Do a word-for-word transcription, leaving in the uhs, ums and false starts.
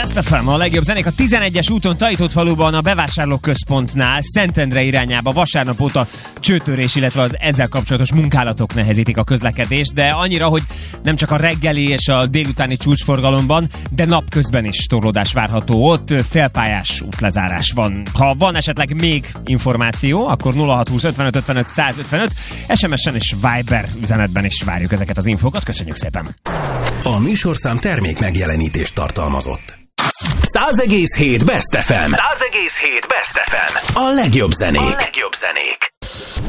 Best ef em, a legjobb zenék a tizenegyes úton Tajitótfaluban a bevásárlóközpontnál Szentendre irányába vasárnap óta csőtörés, illetve az ezzel kapcsolatos munkálatok nehezítik a közlekedést, de annyira, hogy nem csak a reggeli és a délutáni csúcsforgalomban, de napközben is torlódás várható ott, félpályás útlezárás van. Ha van esetleg még információ, akkor nulla hat húsz ötvenöt ötvenöt százötvenöt, es em es-en és Viber üzenetben is várjuk ezeket az infókat. Köszönjük szépen! A műsorszám termék megjelenítést tartalmazott. száz egész hét Best ef em. száz egész hét Best ef em. A legjobb zenék. A legjobb zenék.